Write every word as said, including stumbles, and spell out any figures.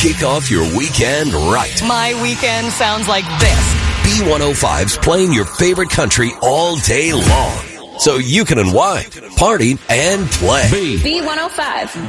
Kick off your weekend right. My weekend sounds like this. B one oh five's playing your favorite country all day long, so you can unwind, party, and play. B one oh five.